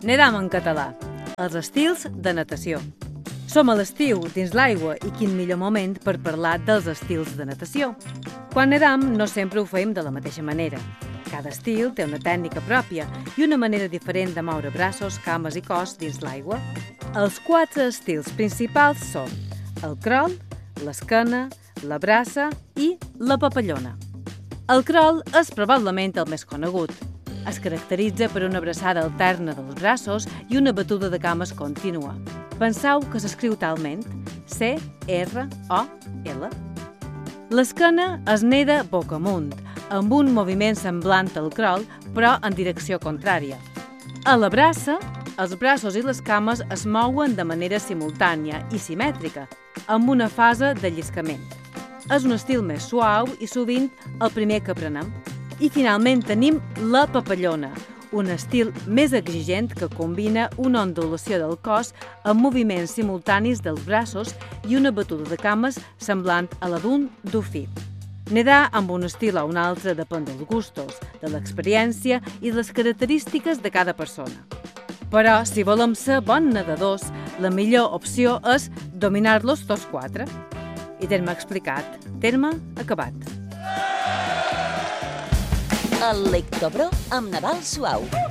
Nedam en català, els estils de natació. Som a l'estiu dins l'aigua i quin millor moment per parlar dels estils de natació. Quan nedam no sempre ho fem de la mateixa manera. Cada estil té una tècnica pròpia i una manera diferent de moure braços, cames i cos dins l'aigua. Els 4 estils principals són el crawl, l'esquena, la braça i la papallona. El crawl és probablement el més conegut. Es caracteritza per una abraçada alterna dels braços i una batuda de cames contínua. Penseu que s'escriu talment, C-R-O-L. L'esquena es neda boca amunt, amb un moviment semblant al crawl, però en direcció contrària. A la braça, els braços i les cames es mouen de manera simultània i simètrica, amb una fase de lliscament. És un estil més suau i sovint el primer que aprenem. I finalment tenim la papallona, un estil més exigent que combina una ondulació del cos amb moviments simultanis dels braços i una batuda de cames semblant a la d'un dofí. Nedar amb un estil o un altre depèn dels gustos, de l'experiència i de les característiques de cada persona. Però, si volem ser bons nedadors, la millor opció és dominar-los tots 4. I terme explicat, terme acabat. El Lectobro amb Nadal Suau.